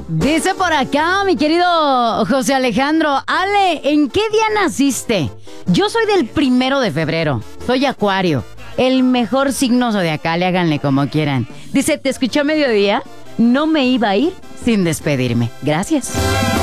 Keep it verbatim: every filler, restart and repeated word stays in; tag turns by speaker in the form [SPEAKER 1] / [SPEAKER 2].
[SPEAKER 1] Dice por acá, mi querido José Alejandro, Ale, ¿en qué día naciste? Yo soy del primero de febrero, soy Acuario, el mejor signo zodiacal, háganle como quieran. Dice, te escuché a mediodía, no me iba a ir sin despedirme. Gracias.